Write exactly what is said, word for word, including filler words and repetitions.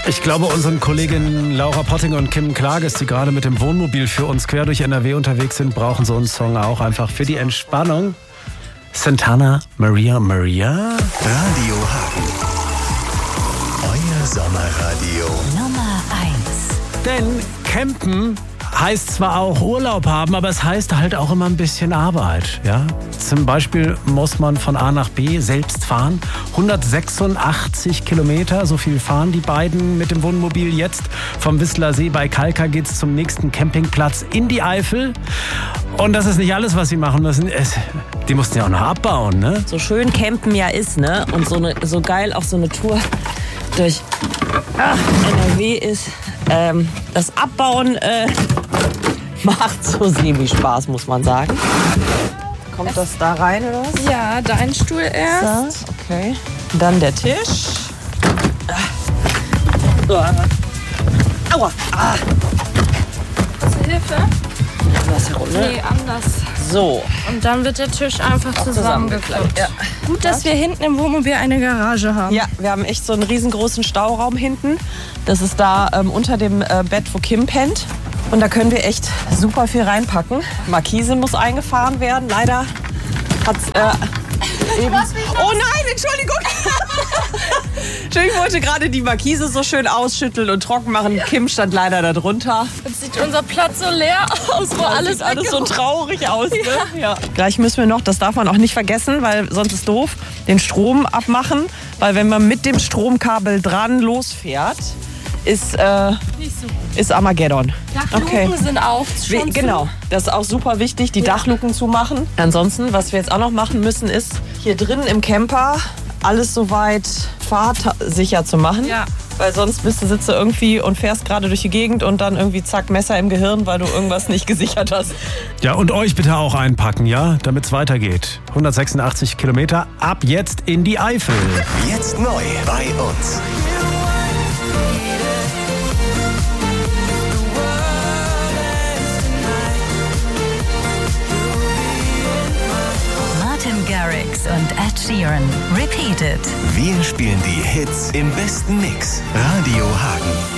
Ich glaube, unseren Kolleginnen Laura Pottinger und Kim Klages, die gerade mit dem Wohnmobil für uns quer durch N R W unterwegs sind, brauchen so einen Song auch einfach für die Entspannung. Santana, Maria, Maria. Radio Hagen. Euer Sommerradio. Nummer eins. Denn Campen heißt zwar auch Urlaub haben, aber es heißt halt auch immer ein bisschen Arbeit. Ja? Zum Beispiel muss man von A nach B selbst fahren. hundertsechsundachtzig Kilometer, so viel fahren die beiden mit dem Wohnmobil jetzt. Vom Whistler See bei Kalka geht's zum nächsten Campingplatz in die Eifel. Und das ist nicht alles, was sie machen müssen. Es, die mussten ja auch noch abbauen, ne? So schön campen ja ist, ne? Und so, eine, so geil auch so eine Tour durch ach, N R W ist. Ähm, das Abbauen äh, macht so semi-Spaß, muss man sagen. Kommt das da rein oder was? Ja, dein Stuhl erst. So, okay. Dann der Tisch. Ah. Aua! Ah. Hast du Hilfe? Anders herum, ne? Nee, anders. So. Und dann wird der Tisch einfach zusammengeklappt. Ja. Gut, dass wir hinten im Wohnmobil eine Garage haben. Ja, wir haben echt so einen riesengroßen Stauraum hinten. Das ist da ähm, unter dem äh, Bett, wo Kim pennt. Und da können wir echt super viel reinpacken. Markise muss eingefahren werden. Leider hat's äh, eben... Oh nein, Entschuldigung! Entschuldigung, ich wollte gerade die Markise so schön ausschütteln und trocken machen. Kim stand leider da drunter. Jetzt sieht unser Platz so leer aus, wo Ja, alles sieht alles so weggeräumt. traurig aus. Ne? Ja. Gleich müssen wir noch, das darf man auch nicht vergessen, weil sonst ist doof, den Strom abmachen. Weil wenn man mit dem Stromkabel dran losfährt, ist, äh, Nicht so. ist Armageddon. Dachluken Okay. sind auch Wir, schon genau, das ist auch super wichtig, die Ja. Dachluken zu machen. Ansonsten, was wir jetzt auch noch machen müssen, ist hier drin im Camper alles soweit fahrsicher zu machen. Ja. Weil sonst bist du sitze irgendwie und fährst gerade durch die Gegend und dann irgendwie zack, Messer im Gehirn, weil du irgendwas nicht gesichert hast. Ja, und euch bitte auch einpacken, ja, damit es weitergeht. hundertsechsundachtzig Kilometer, ab jetzt in die Eifel. Jetzt neu bei uns. Martin Garrix und Ed Sheeran. Repeated. Wir spielen die Hits im besten Mix. Radio Hagen.